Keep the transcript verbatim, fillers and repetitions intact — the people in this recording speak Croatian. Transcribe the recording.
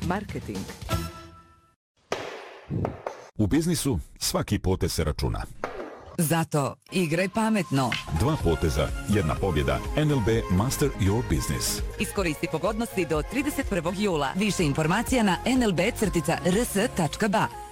Marketing. U biznisu svaki potez se računa. Zato igraj pametno. Dva poteza, jedna pobjeda. N L B Master Your Business. Iskoristi pogodnosti do trideset prvog jula. Više informacija na n l b r s tačka b a.